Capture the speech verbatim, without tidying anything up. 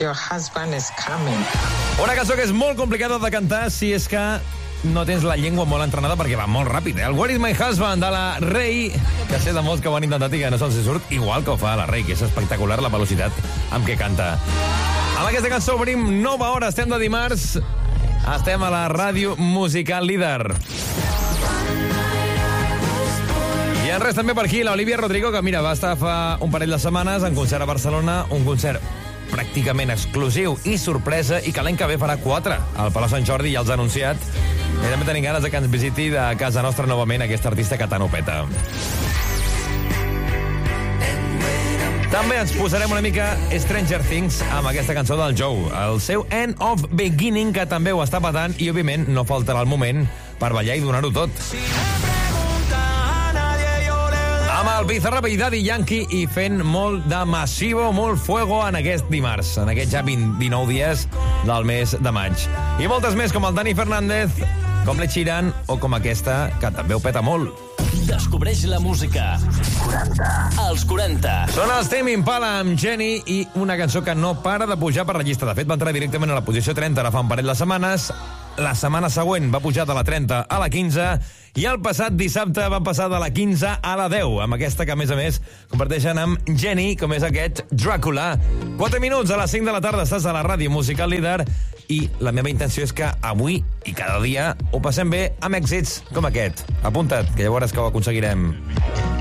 Your husband is coming. Una cançó que és molt complicada de cantar si és que no tens la llengua molt entrenada perquè va molt ràpid, eh? El Where is my husband, de la Rei, que sé de molts que ho han intentat i que no se'ls surt igual que ho fa la Rei, que és espectacular la velocitat amb què canta. Amb aquesta cançó obrim nova hora, estem de dimarts, estem a la ràdio musical líder. I en res també per aquí, l'Olivia Rodrigo, que mira, va estar fa un parell de setmanes en concert a Barcelona, un concert pràcticament exclusiu i sorpresa, i que l'any que ve farà quatre al Palau Sant Jordi, ja els ha anunciat. I també tenim ganes de que ens visiti de casa nostra novament aquesta artista que tant ho peta. També ens posarem una mica Stranger Things amb aquesta cançó del Joe, el seu End of Beginning, que també ho està patant, i òbviament no faltarà el moment per ballar i donar-ho tot. Amb el Bizarrap i Daddy Yankee i fent molt de massivo, molt fuego en aquest dimarts, en aquests ja vint, dinou dies del mes de maig. I moltes més, com el Dani Fernández, com l'Ed Sheeran o com aquesta, que també ho peta molt. Descobreix la música. quaranta. Els quaranta. Són els Tame Impala amb Jenny i una cançó que no para de pujar per la llista. De fet, va entrar directament a la posició trenta ara fa un parell de setmanes. La setmana següent va pujar de la trenta a la quinze i el passat dissabte va passar de la quinze a la deu, amb aquesta que, a més a més, comparteixen amb Jenny, com és aquest Dràcula. quatre minuts a les cinc de la tarda, estàs a la ràdio musical líder, i la meva intenció és que avui i cada dia ho passem bé amb èxits com aquest. Apunta't, que llavors que ho aconseguirem.